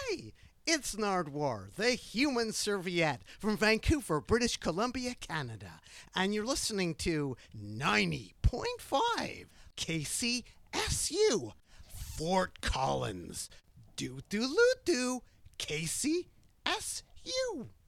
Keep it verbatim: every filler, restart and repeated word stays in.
Hi, it's Nardwar, the human serviette from Vancouver, British Columbia, Canada. And you're listening to ninety point five K C S U, Fort Collins. Do do do do K C S U.